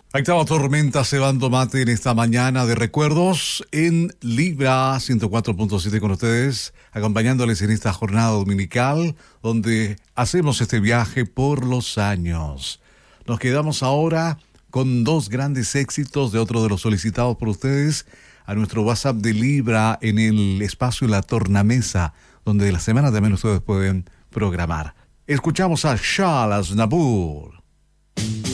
Octava tormenta cebando mate en esta mañana de recuerdos en Libra 104.7 con ustedes, acompañándoles en esta jornada dominical donde hacemos este viaje por los años. Nos quedamos ahora con dos grandes éxitos de otro de los solicitados por ustedes a nuestro WhatsApp de Libra en el espacio La Tornamesa, donde la semana también ustedes pueden programar. Escuchamos a Charles Aznavour.